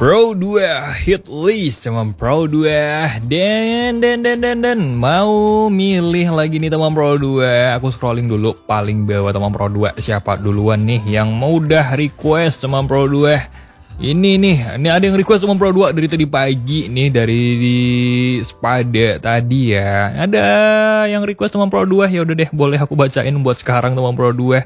Pro 2 hit list teman Pro 2 dan mau milih lagi nih teman Pro 2. Aku scrolling dulu paling bawah teman Pro 2 siapa duluan nih yang mau udah request teman Pro 2. Ini ada yang request teman Pro 2 dari tadi pagi nih, dari di Spada tadi ya. Ada yang request teman Pro 2, ya udah deh boleh aku bacain buat sekarang teman Pro 2.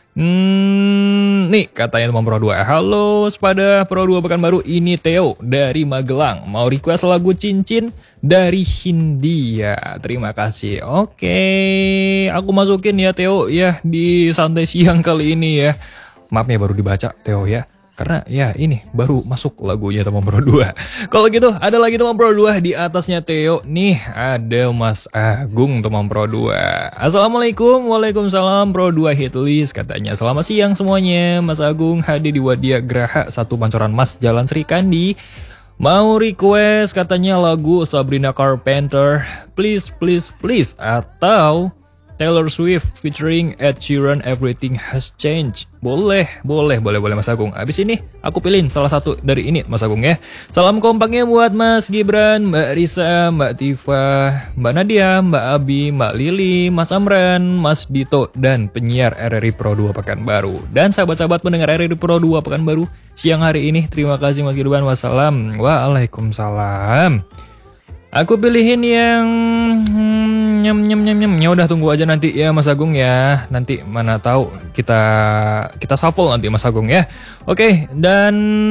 Nih katanya teman Pro 2. Halo Spada Pro 2 Pekanbaru, ini Theo dari Magelang. Mau request lagu Cincin dari Hindia. Terima kasih. Oke, aku masukin ya Theo ya di santai siang kali ini ya. Maaf ya baru dibaca Theo ya, karena ya ini baru masuk lagunya teman Pro 2. Kalau gitu ada lagi teman Pro 2 di atasnya Theo. Nih ada Mas Agung teman Pro 2. Assalamualaikum. Waalaikumsalam Pro 2 hitlist katanya. Selamat siang semuanya. Mas Agung hadir di Wadia Graha 1 Pancoran Mas Jalan Sri Kandi. Mau request katanya lagu Sabrina Carpenter, Please Please Please, atau Taylor Swift featuring Ed Sheeran, Everything Has Changed. Boleh Mas Agung. Abis ini aku pilihin salah satu dari ini Mas Agung ya. Salam kompaknya buat Mas Gibran, Mbak Risa, Mbak Tifa, Mbak Nadia, Mbak Abi, Mbak Lili, Mas Amran, Mas Dito, dan penyiar RRI Pro 2 Pekanbaru. Dan sahabat-sahabat pendengar RRI Pro 2 Pekanbaru siang hari ini. Terima kasih Mas Gibran. Wassalam. Waalaikumsalam. Aku pilihin yang nyam. Ya udah tunggu aja nanti ya Mas Agung ya. Nanti mana tahu kita shuffle nanti Mas Agung ya. Oke, dan